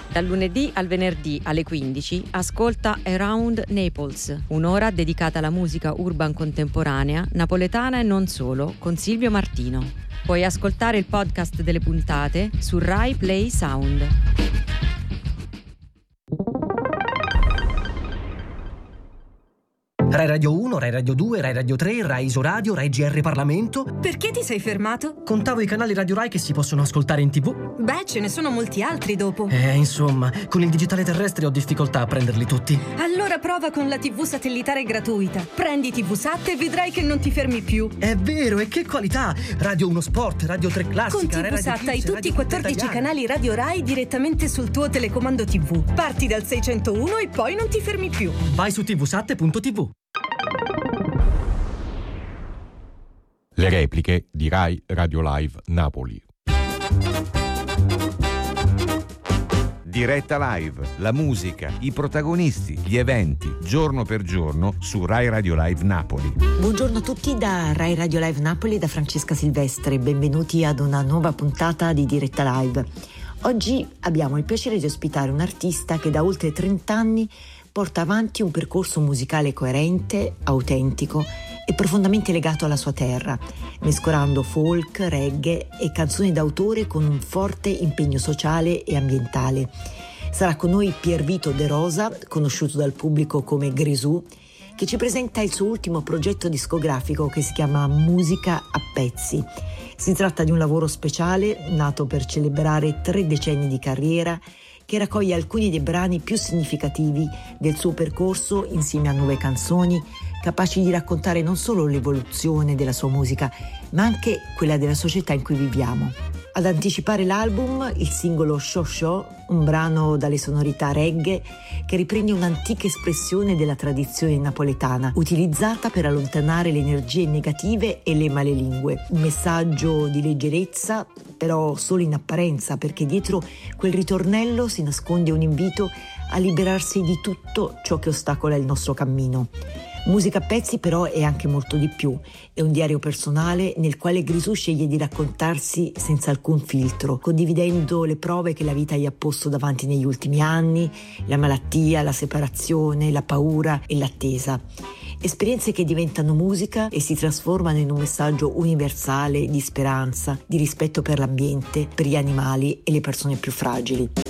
Dal lunedì al venerdì alle 15 ascolta Around Naples, un'ora dedicata alla musica urban contemporanea, napoletana e non solo, con Silvio Martino. Puoi ascoltare il podcast delle puntate su Rai Play Sound. Rai Radio 1, Rai Radio 2, Rai Radio 3, Rai Isoradio, Rai GR Parlamento. Perché ti sei fermato? Contavo i canali Radio Rai che si possono ascoltare in TV. Beh, ce ne sono molti altri dopo. Insomma, con il digitale terrestre ho difficoltà a prenderli tutti. Allora prova con la TV satellitare gratuita. Prendi TVSat e vedrai che non ti fermi più. È vero, e che qualità! Radio 1 Sport, Radio 3 Classica, con TVSat hai tutti i 14 canali Radio Rai direttamente sul tuo telecomando TV. Parti dal 601 e poi non ti fermi più. Vai su tvsat.tv. Le repliche di Rai Radio Live Napoli. Diretta Live, la musica, i protagonisti, gli eventi, giorno per giorno su Rai Radio Live Napoli. Buongiorno a tutti da Rai Radio Live Napoli, da Francesca Silvestre. Benvenuti ad una nuova puntata di Diretta Live. Oggi abbiamo il piacere di ospitare un artista che da oltre 30 anni porta avanti un percorso musicale coerente, autentico e profondamente legato alla sua terra, mescolando folk, reggae e canzoni d'autore con un forte impegno sociale e ambientale. Sarà con noi Piervito De Rosa, conosciuto dal pubblico come Grisù, che ci presenta il suo ultimo progetto discografico che si chiama Musica a pezzi. Si tratta di un lavoro speciale nato per celebrare 3 decenni di carriera, che raccoglie alcuni dei brani più significativi del suo percorso insieme a nuove canzoni, capaci di raccontare non solo l'evoluzione della sua musica, ma anche quella della società in cui viviamo. Ad anticipare l'album, il singolo Show Show, un brano dalle sonorità reggae che riprende un'antica espressione della tradizione napoletana, utilizzata per allontanare le energie negative e le malelingue. Un messaggio di leggerezza, però solo in apparenza, perché dietro quel ritornello si nasconde un invito a liberarsi di tutto ciò che ostacola il nostro cammino. Musica a pezzi però è anche molto di più, è un diario personale nel quale Grisù sceglie di raccontarsi senza alcun filtro, condividendo le prove che la vita gli ha posto davanti negli ultimi anni, la malattia, la separazione, la paura e l'attesa. Esperienze che diventano musica e si trasformano in un messaggio universale di speranza, di rispetto per l'ambiente, per gli animali e le persone più fragili.